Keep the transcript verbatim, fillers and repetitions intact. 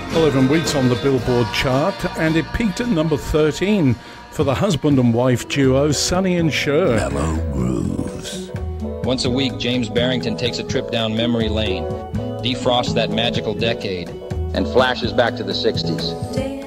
eleven weeks on the Billboard chart, and it peaked at number thirteen for the husband and wife duo Sonny and Cher. Mellow grooves. Once a week, James Barrington takes a trip down memory lane, defrosts that magical decade, and flashes back to the sixties.